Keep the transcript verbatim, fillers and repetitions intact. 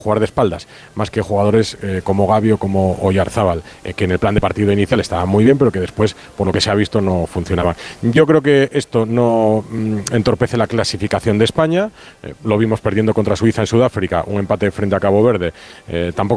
jugar de espaldas, más que jugadores eh, como Gavi o como Oyarzábal, eh, que en el plan de partido inicial estaban muy bien, pero que después, por lo que se ha visto, no funcionaban. Yo creo que esto no mm, entorpece la clasificación de España, eh, lo vimos perdiendo contra Suiza en Sudáfrica, un empate frente a Cabo Verde, eh, tampoco